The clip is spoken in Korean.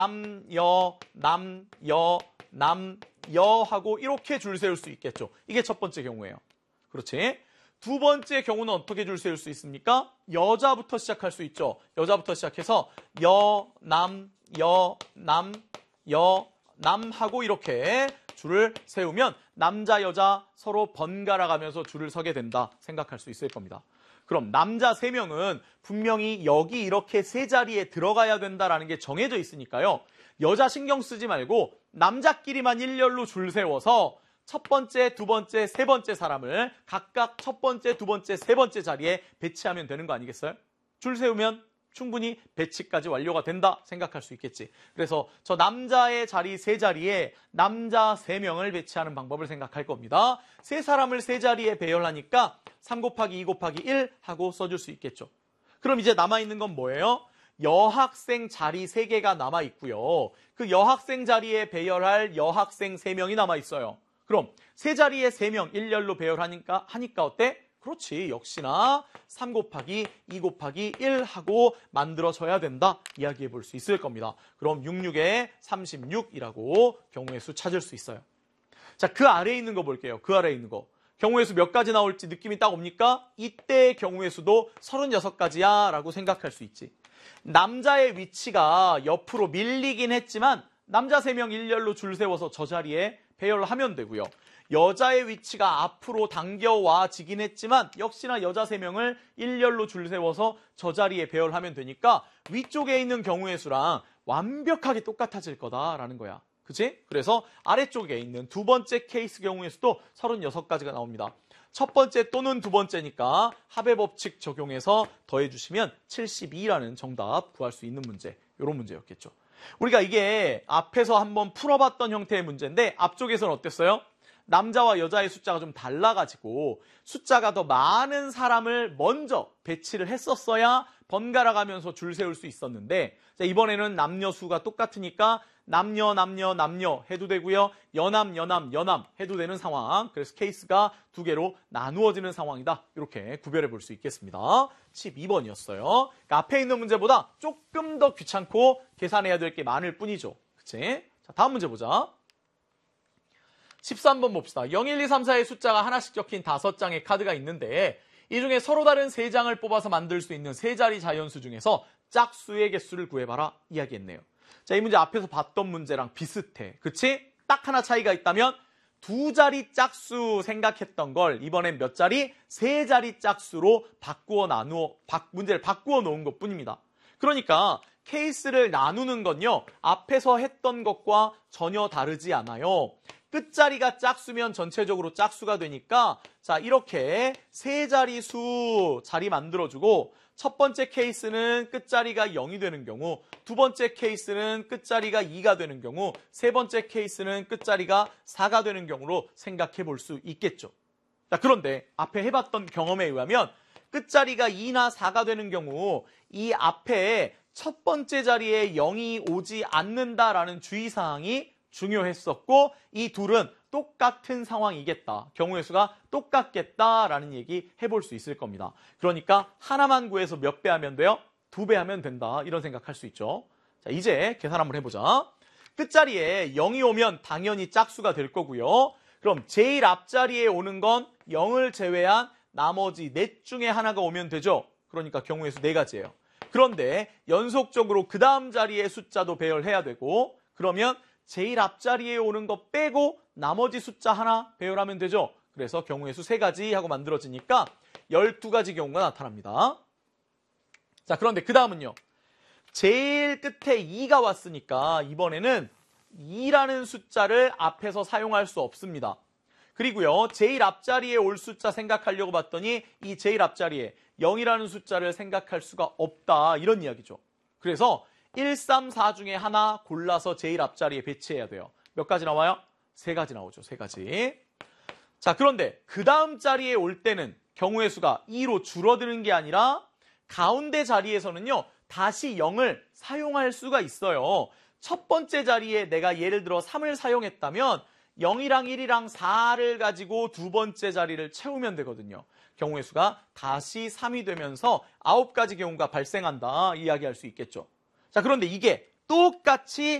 남, 여, 남, 여, 남, 여 하고 이렇게 줄 세울 수 있겠죠. 이게 첫 번째 경우예요. 그렇지? 두 번째 경우는 어떻게 줄 세울 수 있습니까? 여자부터 시작할 수 있죠. 여자부터 시작해서 여, 남, 여, 남, 여, 남 하고 이렇게 줄을 세우면 남자, 여자 서로 번갈아 가면서 줄을 서게 된다 생각할 수 있을 겁니다. 그럼 남자 3명은 분명히 여기 이렇게 세 자리에 들어가야 된다라는 게 정해져 있으니까요. 여자 신경 쓰지 말고 남자끼리만 일렬로 줄 세워서 첫 번째, 두 번째, 세 번째 사람을 각각 첫 번째, 두 번째, 세 번째 자리에 배치하면 되는 거 아니겠어요? 줄 세우면 충분히 배치까지 완료가 된다 생각할 수 있겠지. 그래서 저 남자의 자리 세 자리에 남자 3명을 배치하는 방법을 생각할 겁니다. 세 사람을 세 자리에 배열하니까 3 곱하기 2 곱하기 1 하고 써줄 수 있겠죠. 그럼 이제 남아있는 건 뭐예요? 여학생 자리 3개가 남아있고요. 그 여학생 자리에 배열할 여학생 3명이 남아있어요. 그럼 세 자리에 3명 일렬로 배열하니까 어때? 그렇지. 역시나 3 곱하기 2 곱하기 1 하고 만들어져야 된다. 이야기해 볼 수 있을 겁니다. 그럼 66에 36이라고 경우의 수 찾을 수 있어요. 자, 그 아래에 있는 거 볼게요. 그 아래에 있는 거. 경우의 수 몇 가지 나올지 느낌이 딱 옵니까? 이때의 경우의 수도 36가지야 라고 생각할 수 있지. 남자의 위치가 옆으로 밀리긴 했지만 남자 3명 일렬로 줄 세워서 저 자리에 배열을 하면 되고요. 여자의 위치가 앞으로 당겨와지긴 했지만 역시나 여자 3명을 일렬로 줄 세워서 저 자리에 배열하면 되니까 위쪽에 있는 경우의 수랑 완벽하게 똑같아질 거다라는 거야. 그치? 그래서 아래쪽에 있는 두 번째 케이스 경우의 수도 36가지가 나옵니다. 첫 번째 또는 두 번째니까 합의 법칙 적용해서 더해주시면 72라는 정답 구할 수 있는 문제. 이런 문제였겠죠. 우리가 이게 앞에서 한번 풀어봤던 형태의 문제인데 앞쪽에서는 어땠어요? 남자와 여자의 숫자가 좀 달라가지고 숫자가 더 많은 사람을 먼저 배치를 했었어야 번갈아 가면서 줄 세울 수 있었는데 자, 이번에는 남녀 수가 똑같으니까 남녀, 남녀, 남녀 해도 되고요. 여남, 여남, 여남 해도 되는 상황. 그래서 케이스가 두 개로 나누어지는 상황이다. 이렇게 구별해 볼 수 있겠습니다. 12번이었어요. 그러니까 앞에 있는 문제보다 조금 더 귀찮고 계산해야 될 게 많을 뿐이죠. 그치? 자, 다음 문제 보자. 13번 봅시다. 0, 1, 2, 3, 4의 숫자가 하나씩 적힌 5장의 카드가 있는데 이 중에 서로 다른 3장을 뽑아서 만들 수 있는 세 자리 자연수 중에서 짝수의 개수를 구해봐라 이야기했네요. 자, 이 문제 앞에서 봤던 문제랑 비슷해. 그치? 딱 하나 차이가 있다면 두 자리 짝수 생각했던 걸 이번엔 몇 자리? 세 자리 짝수로 문제를 바꾸어 놓은 것 뿐입니다. 그러니까 케이스를 나누는 건요. 앞에서 했던 것과 전혀 다르지 않아요. 끝자리가 짝수면 전체적으로 짝수가 되니까 자 이렇게 세 자리 수 자리 만들어주고 첫 번째 케이스는 끝자리가 0이 되는 경우 두 번째 케이스는 끝자리가 2가 되는 경우 세 번째 케이스는 끝자리가 4가 되는 경우로 생각해 볼 수 있겠죠. 자, 그런데 앞에 해봤던 경험에 의하면 끝자리가 2나 4가 되는 경우 이 앞에 첫 번째 자리에 0이 오지 않는다라는 주의사항이 중요했었고 이 둘은 똑같은 상황이겠다. 경우의 수가 똑같겠다라는 얘기 해볼 수 있을 겁니다. 그러니까 하나만 구해서 몇 배 하면 돼요? 2배 하면 된다. 이런 생각할 수 있죠. 자, 이제 계산 한번 해보자. 끝자리에 0이 오면 당연히 짝수가 될 거고요. 그럼 제일 앞자리에 오는 건 0을 제외한 나머지 넷 중에 하나가 오면 되죠. 그러니까 경우의 수 4가지예요. 그런데 연속적으로 그 다음 자리의 숫자도 배열해야 되고 그러면 제일 앞자리에 오는 거 빼고 나머지 숫자 하나 배열하면 되죠. 그래서 경우의 수 3가지 하고 만들어지니까 12가지 경우가 나타납니다. 자, 그런데 그 다음은요. 제일 끝에 2가 왔으니까 이번에는 2라는 숫자를 앞에서 사용할 수 없습니다. 그리고요. 제일 앞자리에 올 숫자 생각하려고 봤더니 이 제일 앞자리에 0이라는 숫자를 생각할 수가 없다. 이런 이야기죠. 그래서 1, 3, 4 중에 하나 골라서 제일 앞자리에 배치해야 돼요. 몇 가지 나와요? 3가지 나오죠. 3가지. 자, 그런데 그 다음 자리에 올 때는 경우의 수가 2로 줄어드는 게 아니라 가운데 자리에서는요. 다시 0을 사용할 수가 있어요. 첫 번째 자리에 내가 예를 들어 3을 사용했다면 0이랑 1이랑 4를 가지고 두 번째 자리를 채우면 되거든요. 경우의 수가 다시 3이 되면서 9가지 경우가 발생한다. 이야기할 수 있겠죠. 자, 그런데 이게 똑같이